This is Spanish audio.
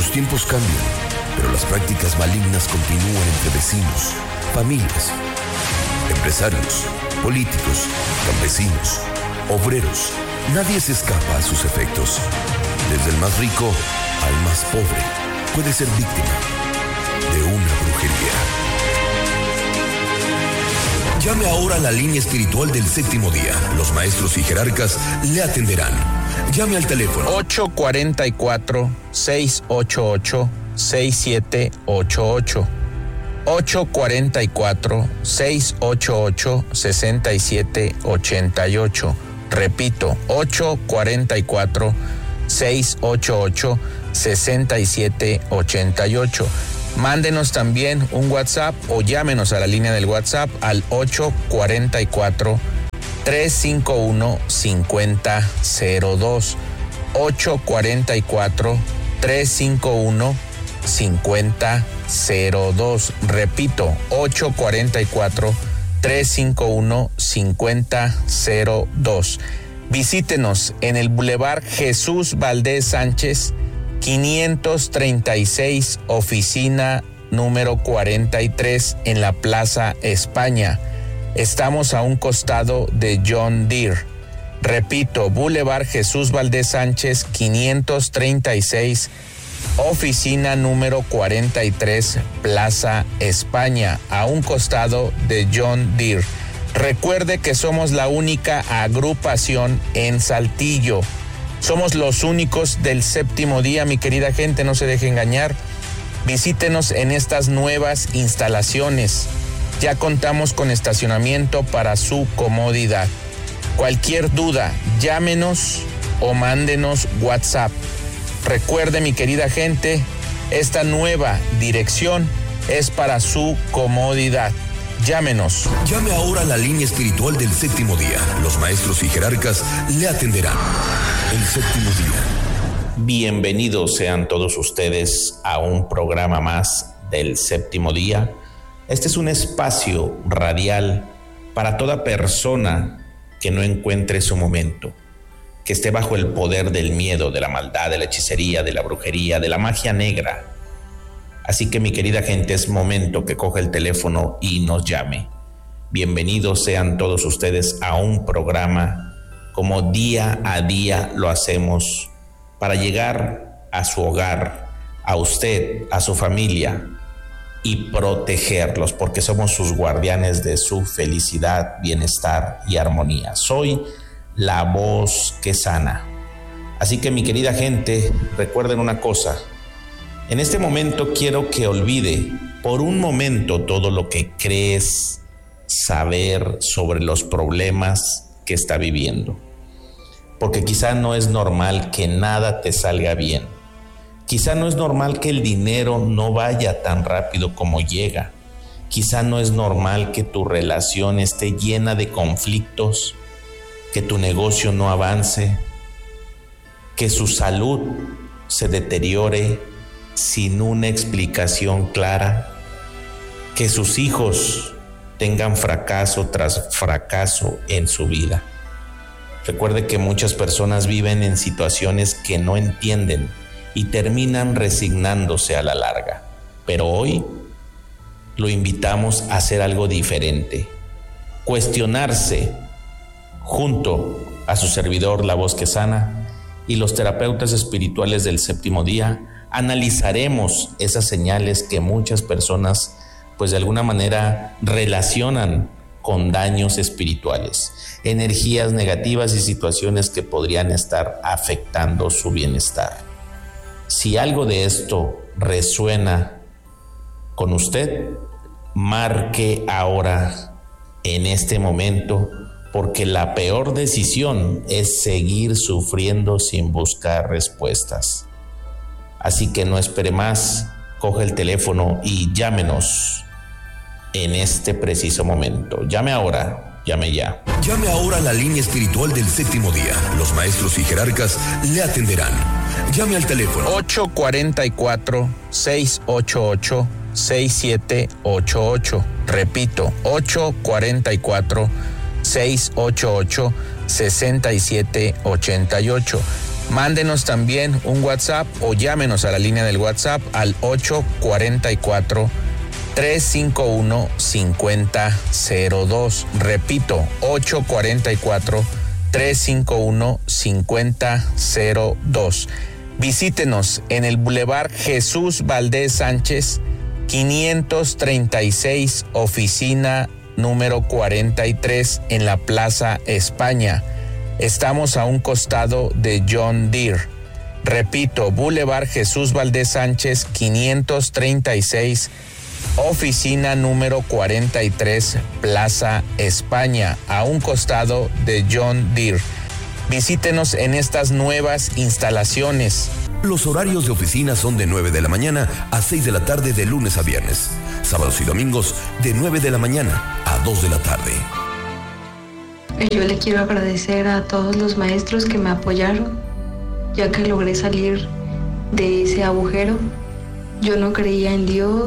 Los tiempos cambian, pero las prácticas malignas continúan entre vecinos, familias, empresarios, políticos, campesinos, obreros. Nadie se escapa a sus efectos. Desde el más rico al más pobre puede ser víctima de una brujería. Llame ahora a la línea espiritual del Séptimo Día. Los maestros y jerarcas le atenderán. Llame al teléfono 844-688-6788. 844-688-6788. Repito, 844-688-6788. Mándenos también un WhatsApp o llámenos a la línea del WhatsApp al 844-351-5002. 844-351-5002. Repito, 844-351-5002. Visítenos en el Boulevard Jesús Valdés Sánchez, 536, oficina número 43 en la Plaza España. Estamos a un costado de John Deere. Repito, Boulevard Jesús Valdés Sánchez, 536, oficina número 43, Plaza España, a un costado de John Deere. Recuerde que somos la única agrupación en Saltillo. Somos los únicos del Séptimo Día, mi querida gente, no se deje engañar. Visítenos en estas nuevas instalaciones. Ya contamos con estacionamiento para su comodidad. Cualquier duda, llámenos o mándenos WhatsApp. Recuerde, mi querida gente, esta nueva dirección es para su comodidad. Llámenos. Llame ahora a la línea espiritual del Séptimo Día. Los maestros y jerarcas le atenderán. El Séptimo Día. Bienvenidos sean todos ustedes a un programa más del Séptimo Día. Este es un espacio radial para toda persona que no encuentre su momento, que esté bajo el poder del miedo, de la maldad, de la hechicería, de la brujería, de la magia negra. Así que, mi querida gente, es momento que coja el teléfono y nos llame. Bienvenidos sean todos ustedes a un programa como día a día lo hacemos para llegar a su hogar, a usted, a su familia y protegerlos, porque somos sus guardianes de su felicidad, bienestar y armonía. Soy la voz que sana. Así que, mi querida gente, recuerden una cosa. En este momento quiero que olvide por un momento todo lo que crees saber sobre los problemas que está viviendo. Porque quizá no es normal que nada te salga bien. Quizá no es normal que el dinero no vaya tan rápido como llega. Quizá no es normal que tu relación esté llena de conflictos, que tu negocio no avance, que su salud se deteriore sin una explicación clara, que sus hijos tengan fracaso tras fracaso en su vida. Recuerde que muchas personas viven en situaciones que no entienden y terminan resignándose a la larga. Pero hoy lo invitamos a hacer algo diferente, cuestionarse junto a su servidor, la voz que sana, y los terapeutas espirituales del Séptimo Día. Analizaremos esas señales que muchas personas, pues de alguna manera, relacionan con daños espirituales, energías negativas y situaciones que podrían estar afectando su bienestar. Si algo de esto resuena con usted, marque ahora, en este momento, porque la peor decisión es seguir sufriendo sin buscar respuestas. Así que no espere más, coge el teléfono y llámenos en este preciso momento. Llame ahora, llame ya. Llame ahora a la línea espiritual del Séptimo Día. Los maestros y jerarcas le atenderán. Llame al teléfono 844-688-6788. Repito, 844-688-6788. Mándenos también un WhatsApp o llámenos a la línea del WhatsApp al 844-351-5002. Repito, 844-351-5002. Visítenos en el Boulevard Jesús Valdés Sánchez, 536, oficina número 43 en la Plaza España. Estamos a un costado de John Deere. Repito, Boulevard Jesús Valdés Sánchez, 536, oficina número 43, Plaza España, a un costado de John Deere. Visítenos en estas nuevas instalaciones. Los horarios de oficina son de 9 de la mañana a 6 de la tarde de lunes a viernes. Sábados y domingos de 9 de la mañana a 2 de la tarde. Yo le quiero agradecer a todos los maestros que me apoyaron, ya que logré salir de ese agujero. Yo no creía en Dios.